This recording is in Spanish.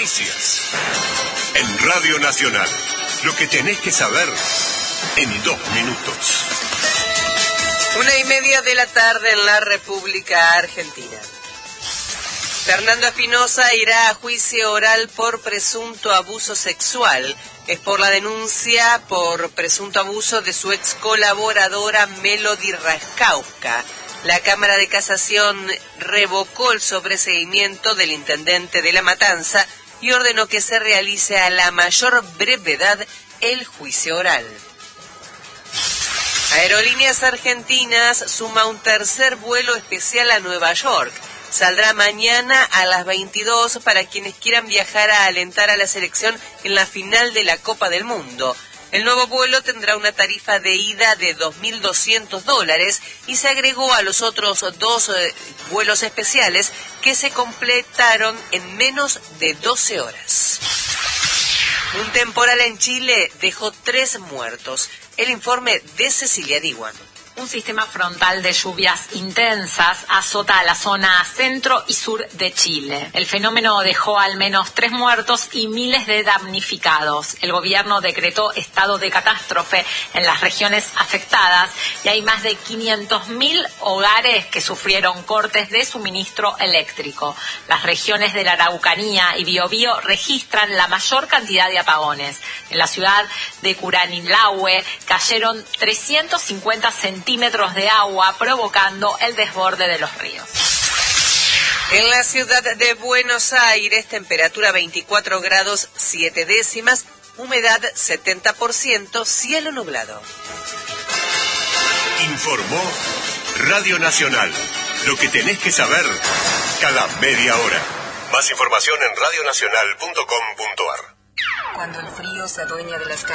Noticias. En Radio Nacional. Lo que tenés que saber en 2 minutos. 1:30 de la tarde en la República Argentina. Fernando Espinosa irá a juicio oral por presunto abuso sexual. Es por la denuncia por presunto abuso de su ex colaboradora Melody Raskauska. La Cámara de Casación revocó el sobreseimiento del intendente de La Matanza y ordenó que se realice a la mayor brevedad el juicio oral. Aerolíneas Argentinas suma un tercer vuelo especial a Nueva York. Saldrá mañana a las 22 para quienes quieran viajar a alentar a la selección en la final de la Copa del Mundo. El nuevo vuelo tendrá una tarifa de ida de $2.200 y se agregó a los otros 2 vuelos especiales que se completaron en menos de 12 horas. Un temporal en Chile dejó 3 muertos. El informe de Cecilia Diwan. Un sistema frontal de lluvias intensas azota a la zona centro y sur de Chile. El fenómeno dejó al menos 3 muertos y miles de damnificados. El gobierno decretó estado de catástrofe en las regiones afectadas y hay más de 500.000 hogares que sufrieron cortes de suministro eléctrico. Las regiones de la Araucanía y Biobío registran la mayor cantidad de apagones. En la ciudad de Curanilahue cayeron 350 centímetros de agua, provocando el desborde de los ríos. En la ciudad de Buenos Aires, temperatura 24 grados 7 décimas, humedad 70%, cielo nublado. Informó Radio Nacional. Lo que tenés que saber cada media hora. Más información en radionacional.com.ar. Cuando el frío se adueña de las calles.